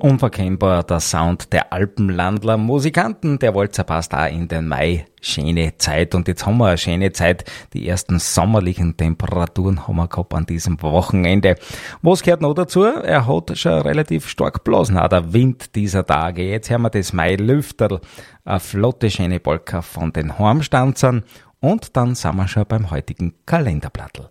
Unverkennbar der Sound der Alpenlandler Musikanten. Der Walzer passt auch in den Mai. Schöne Zeit. Und jetzt haben wir eine schöne Zeit. Die ersten sommerlichen Temperaturen haben wir gehabt an diesem Wochenende. Was gehört noch dazu? Er hat schon relativ stark geblasen, auch der Wind dieser Tage. Jetzt hören wir das Mai-Lüfterl. Eine flotte, schöne Polka von den Heimstanzern. Und dann sind wir schon beim heutigen Kalenderblattl.